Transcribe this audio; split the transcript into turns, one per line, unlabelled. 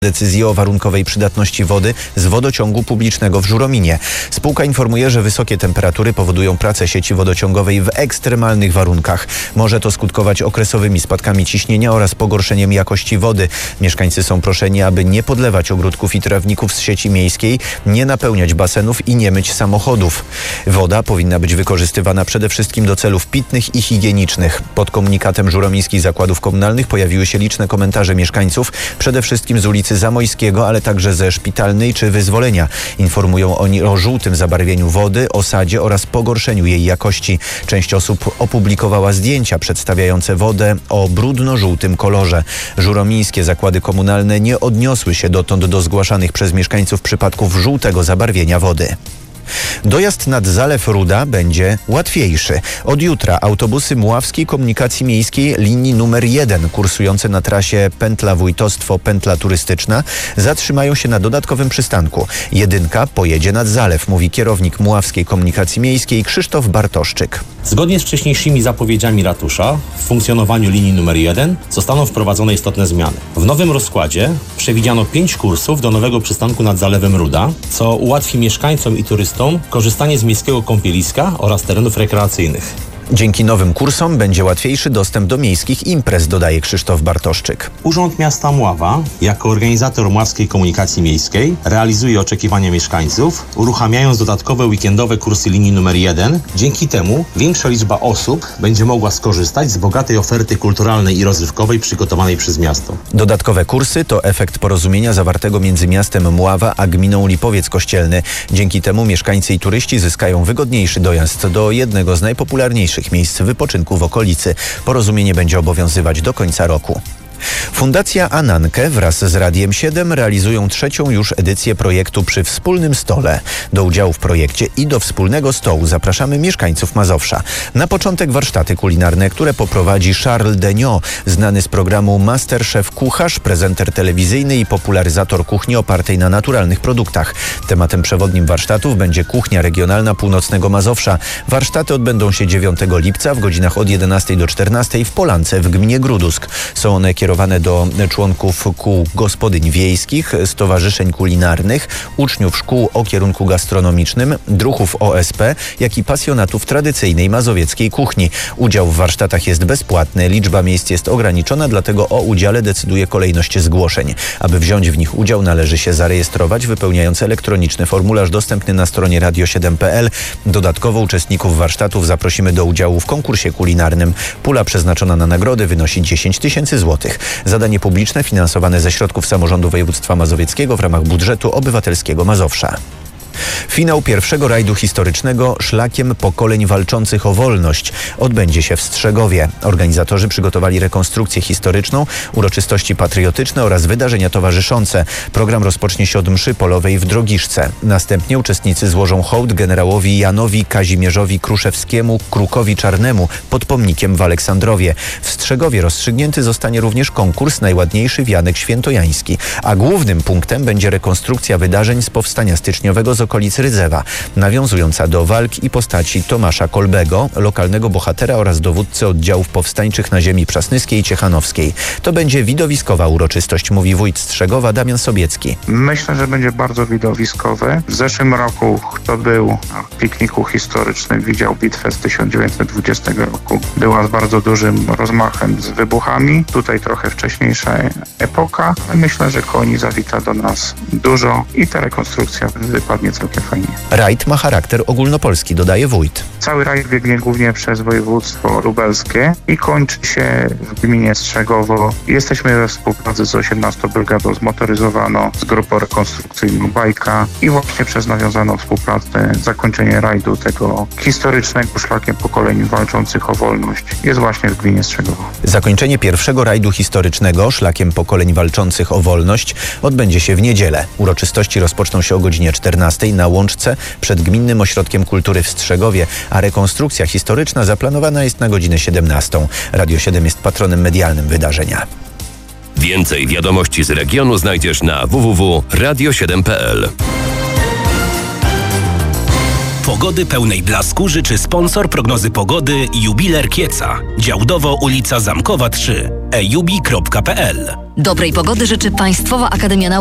decyzji o warunkowej przydatności wody z wodociągu publicznego w Żurominie. Spółka informuje, że wysokie temperatury powodują pracę sieci wodociągowej w ekstremalnych warunkach. Może to skutkować okresowymi spadkami ciśnienia oraz pogorszeniem jakości wody. Mieszkańcy są proszeni, aby nie podlewać ogródków i trawników z sieci miejskiej, nie napełniać basenów i nie myć samochodów. Woda powinna być wykorzystywana przede wszystkim do celów pitnych i higienicznych. Pod komunikatem Żuromińskich Zakładów Komunalnych pojawiły się liczne komentarze mieszkańców, przede wszystkim z ulicy Zamojskiego, ale także ze Szpitalnej czy Wyzwolenia. Informują oni o żółtym zabarwieniu wody, osadzie oraz pogorszeniu jej jakości. Część osób opublikowała zdjęcia przedstawiające wodę o brudno-żółtym kolorze. Żuromińskie zakłady komunalne nie odniosły się dotąd do zgłaszanych przez mieszkańców przypadków żółtego zabarwienia wody. Dojazd nad Zalew Ruda będzie łatwiejszy. Od jutra autobusy Mławskiej Komunikacji Miejskiej linii numer 1 kursujące na trasie Pętla Wójtostwo, Pętla Turystyczna zatrzymają się na dodatkowym przystanku. Jedynka pojedzie nad Zalew, mówi kierownik Mławskiej Komunikacji Miejskiej Krzysztof Bartoszczyk.
Zgodnie z wcześniejszymi zapowiedziami ratusza w funkcjonowaniu linii numer 1 zostaną wprowadzone istotne zmiany. W nowym rozkładzie przewidziano 5 kursów do nowego przystanku nad Zalewem Ruda, co ułatwi mieszkańcom i turystom korzystanie z miejskiego kąpieliska oraz terenów rekreacyjnych.
Dzięki nowym kursom będzie łatwiejszy dostęp do miejskich imprez, dodaje Krzysztof Bartoszczyk.
Urząd Miasta Mława, jako organizator Mławskiej Komunikacji Miejskiej, realizuje oczekiwania mieszkańców, uruchamiając dodatkowe weekendowe kursy linii numer 1. Dzięki temu większa liczba osób będzie mogła skorzystać z bogatej oferty kulturalnej i rozrywkowej przygotowanej przez miasto.
Dodatkowe kursy to efekt porozumienia zawartego między miastem Mława a gminą Lipowiec Kościelny. Dzięki temu mieszkańcy i turyści zyskają wygodniejszy dojazd do jednego z najpopularniejszych miejsc wypoczynku w okolicy. Porozumienie będzie obowiązywać do końca roku. Fundacja Ananke wraz z Radiem 7 realizują 3. już edycję projektu Przy Wspólnym Stole. Do udziału w projekcie i do wspólnego stołu zapraszamy mieszkańców Mazowsza. Na początek warsztaty kulinarne, które poprowadzi Charles Degnaud, znany z programu MasterChef Kucharz, prezenter telewizyjny i popularyzator kuchni opartej na naturalnych produktach. Tematem przewodnim warsztatów będzie kuchnia regionalna północnego Mazowsza. Warsztaty odbędą się 9 lipca w godzinach od 11 do 14 w Polance w gminie Grudusk. Są one kierowane do członków kół gospodyń wiejskich, stowarzyszeń kulinarnych, uczniów szkół o kierunku gastronomicznym, druhów OSP, jak i pasjonatów tradycyjnej mazowieckiej kuchni. Udział w warsztatach jest bezpłatny, liczba miejsc jest ograniczona, dlatego o udziale decyduje kolejność zgłoszeń. Aby wziąć w nich udział, należy się zarejestrować, wypełniając elektroniczny formularz dostępny na stronie radio7.pl. Dodatkowo uczestników warsztatów zaprosimy do udziału w konkursie kulinarnym. Pula przeznaczona na nagrody wynosi 10 000 złotych. Zadanie publiczne finansowane ze środków samorządu województwa mazowieckiego w ramach budżetu obywatelskiego Mazowsza. Finał pierwszego rajdu historycznego Szlakiem Pokoleń Walczących o Wolność odbędzie się w Strzegowie. Organizatorzy przygotowali rekonstrukcję historyczną, uroczystości patriotyczne oraz wydarzenia towarzyszące. Program rozpocznie się od mszy polowej w Drogiszce. Następnie uczestnicy złożą hołd generałowi Janowi Kazimierzowi Kruszewskiemu Krukowi Czarnemu pod pomnikiem w Aleksandrowie. W Strzegowie rozstrzygnięty zostanie również konkurs Najładniejszy wianek świętojański, a głównym punktem będzie rekonstrukcja wydarzeń z powstania styczniowego z okolic Rydzewa, nawiązująca do walk i postaci Tomasza Kolbego, lokalnego bohatera oraz dowódcy oddziałów powstańczych na ziemi przasnyskiej i ciechanowskiej. To będzie widowiskowa uroczystość, mówi wójt Strzegowa Damian Sobiecki.
Myślę, że będzie bardzo widowiskowy. W zeszłym roku, kto był na pikniku historycznym, widział bitwę z 1920 roku. Była z bardzo dużym rozmachem, z wybuchami. Tutaj trochę wcześniejsza epoka. Myślę, że koni zawita do nas dużo i ta rekonstrukcja wypadnie całkiem fajnie.
Rajd ma charakter ogólnopolski, dodaje wójt.
Cały rajd biegnie głównie przez województwo lubelskie i kończy się w gminie Strzegowo. Jesteśmy we współpracy z 18 Brygadą Zmotoryzowaną, z grupą rekonstrukcyjną Bajka i właśnie przez nawiązaną współpracę zakończenie rajdu tego historycznego Szlakiem Pokoleń Walczących o Wolność jest właśnie w gminie Strzegowo.
Zakończenie pierwszego rajdu historycznego Szlakiem Pokoleń Walczących o Wolność odbędzie się w niedzielę. Uroczystości rozpoczną się o godzinie 14 na Łączce przed Gminnym Ośrodkiem Kultury w Strzegowie, a rekonstrukcja historyczna zaplanowana jest na godzinę 17. Radio 7 jest patronem medialnym wydarzenia.
Więcej wiadomości z regionu znajdziesz na www.radio7.pl.
Pogody pełnej blasku życzy sponsor prognozy pogody Jubiler Kieca. Działdowo ulica Zamkowa 3. ejubi.pl
Dobrej pogody życzy Państwowa Akademia Nauk